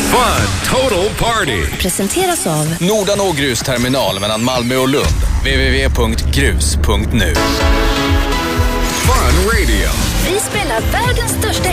Fun Total Party presenteras av Nordanå grusterminal mellan Malmö och Lund. www.grus.nu. Fun Radio. Vi spelar världens största